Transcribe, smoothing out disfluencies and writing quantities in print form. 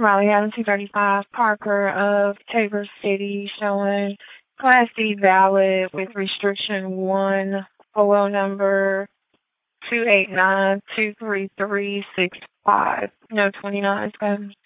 Riley Adams, 235, Parker of Tabor City, showing Class D valid with restriction 1, photo number 289-23365. No 29s,